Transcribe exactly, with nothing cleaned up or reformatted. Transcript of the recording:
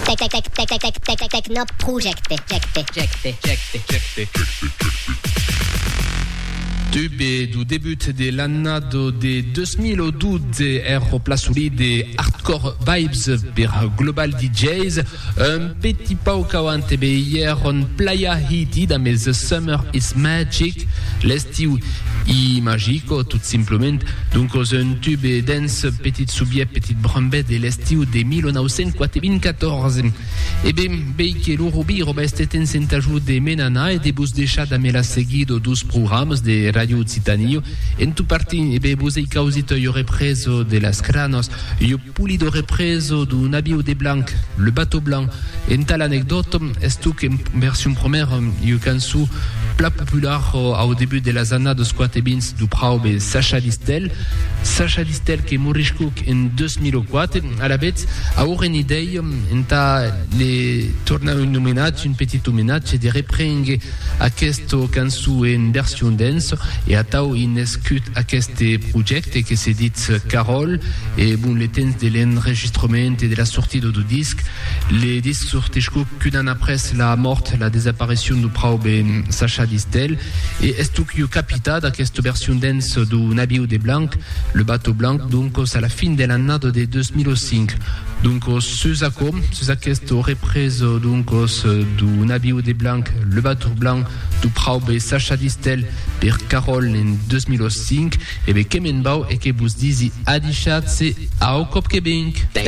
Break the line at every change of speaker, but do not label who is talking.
Techno Project.
Tube du début de l'année de duemiladodici ero plasuli de Hardcore Vibes per Global D Js, un petit peu cauante be hier on Playa Hiti da mes Summer is Magic, l'estiu i magico tout simplement, donc un tube dance petite soubier petite brambet de l'estiu de millenovecentquatorze. E ben, bei che loro biro besteten sentajou de menana e de bus deixa da me la seguido dos programas de Radio Citanio, en tu parti e be busei causito io represo de las cranos, io pulido represo du navio de blanc, le bateau blanc. En tal anecdote, estu que en version première io cansu plat popular au début de las années de Squat et Beans du Prau be Sacha Distel. Sacha Distel che morishcook en duemilaquattro a la bête a oren idei en ta le torna un homenatge, un petit homenatge de reprendre aquesto cansu en version dance e a tau in escut aquest projecte que se dit Carol et bon les temps de l'enregistrement et de la sortie du disque. Les disques sortishcook qu'un an après la mort, la disparition du Prau be Sacha Distel et estu que capita d'aquesta version dance du navio de blanc, le bateau blanc, donc à la fin de l'année de duemilacinque. Donc ce acom, ce questo represo donc du navio de blanc, le bateau blanc du Prau be Sacha Distel per Carol en duemilacinque e be kemen bau e que bus disi adichat se au cop que bink.